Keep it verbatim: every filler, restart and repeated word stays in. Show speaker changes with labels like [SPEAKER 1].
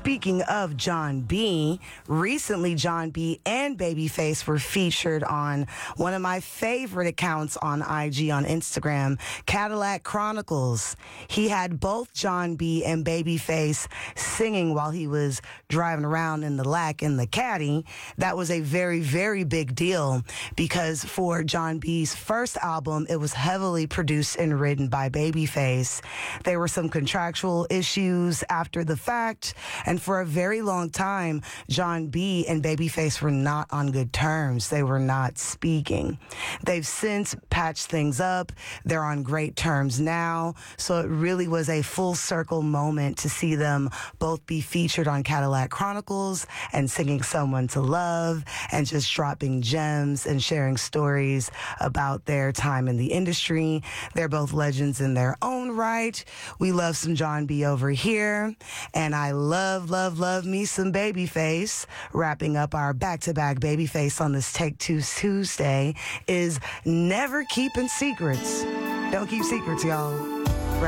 [SPEAKER 1] Speaking of Jon B, recently Jon B and Babyface were featured on one of my favorite accounts on I G on Instagram, Cadillac Chronicles. He had both Jon B and Babyface singing while he was driving around in the lack in the caddy. That was a very, very big deal because for Jon B's first album, it was heavily produced and written by Babyface. There were some contractual issues after the fact. And for a very long time, Jon B and Babyface were not on good terms. They were not speaking. They've since patched things up. They're on great terms now. So it really was a full circle moment to see them both be featured on Cadillac Chronicles and singing Someone to Love and just dropping gems and sharing stories about their time in the industry. They're both legends in their own right. We love some Jon B over here. And I love Love, love, love me some Babyface. Wrapping up our back-to-back Babyface on this Take Two Tuesday is Never Keeping Secrets. Don't keep secrets, y'all.